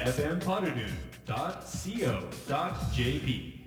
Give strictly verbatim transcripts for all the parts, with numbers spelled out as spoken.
エフエム ポルドゥン ドット シーオー ドット ジェーピ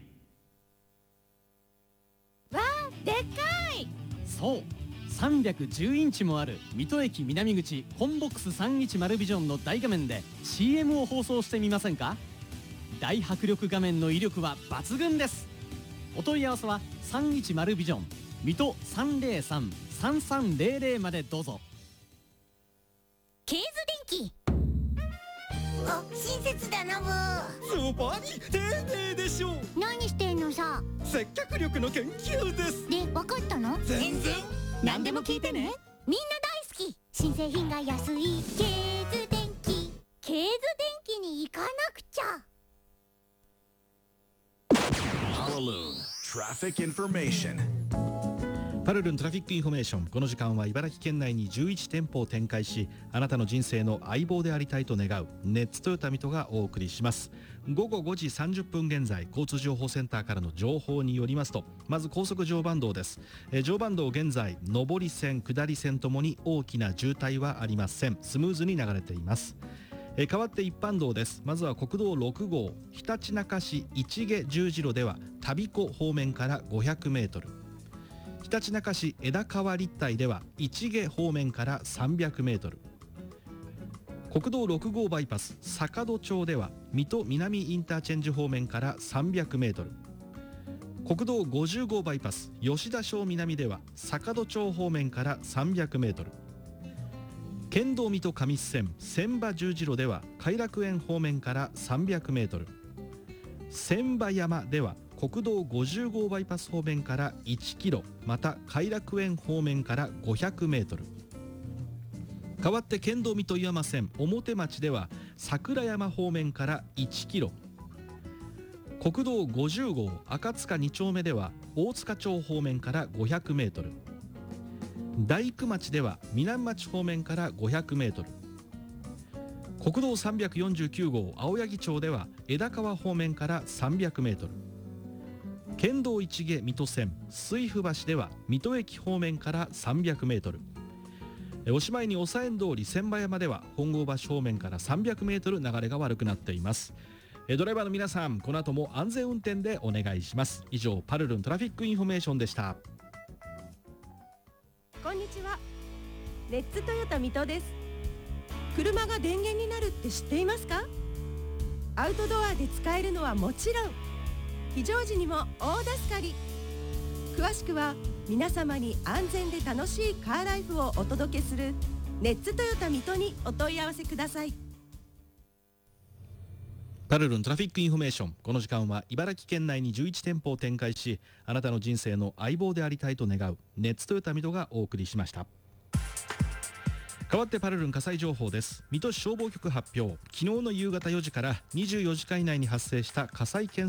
ー。わあ、でっかい。 そうさんびゃくじゅうインチもある水戸駅南口コンボックスさんいちまるビジョンの大画面で シーエム を放送してみませんか。大迫力画面の威力は抜群です。お問い合わせはさんいちまるビジョン水戸 さんぜろさん さんさんぜろぜろ までどうぞ。 ケーズ電気。あ、親切だなブー。 ズバリ丁寧でしょう。 何してんのさ。 接客力の研究です。 で、分かったの？ 全然何でも聞いてね。 みんな大好き。新製品が安いケーズ電気。ケーズ電気に行かなくちゃ。 パルルントラフィックインフォメーション。この時間は茨城県内にじゅういち店舗を展開し、あなたの人生の相棒でありたいと願うネッツトヨタ水戸がお送りします。ごごごじさんじゅっぷん現在、交通情報センターからの情報によりますと、まず高速常磐道です。え常磐道現在上り線下り線ともに大きな渋滞はありません。スムーズに流れています。え代わって一般道です。まずは国道ろく号ひたちなか市市毛十字路では田彦方面からごひゃくメートル、ひたちなか市枝川立体では市毛方面からさんびゃくメートル、国道ろく号バイパス坂戸町では水戸南インターチェンジ方面からさんびゃくメートル、国道ごじゅう号バイパス吉田小南では坂戸町方面からさんびゃくメートル、県道水戸上線千葉十字路では偕楽園方面からさんびゃくメートル、千葉山では国道ごじゅう号バイパス方面からいちキロ、また偕楽園方面からごひゃくメートル。代わって県道水戸岩間線表町では桜山方面からいちキロ、国道ごじゅう号赤塚に丁目では大塚町方面からごひゃくメートル、大工町では南町方面からごひゃくメートル、国道さんびゃくよんじゅうきゅう号青柳町では枝川方面からさんびゃくメートル、県道一毛水戸線水府橋では水戸駅方面からさんびゃくメートル、おしまいに長円通り千葉山では本郷橋方面からさんびゃくメートル流れが悪くなっています。ドライバーの皆さん、この後も安全運転でお願いします。以上、パルルントラフィックインフォメーションでした。 こんにちは。レッツトヨタ水戸です。車が電源になるって知っていますか？アウトドアで使えるのはもちろん、非常時にも大助かり。詳しくは皆様に安全で楽しいカーライフをお届けするレッツトヨタ水戸にお問い合わせください。 パルルントラフィックインフォメーション。この時間は茨城県内にじゅういち店舗を展開し、あなたの人生の相棒でありたいと願うネッツトヨタ水戸がお送りしました。代わってパルルン火災情報です。水戸市消防局発表。昨日の夕方よじからにじゅうよじかん以内に発生した火災件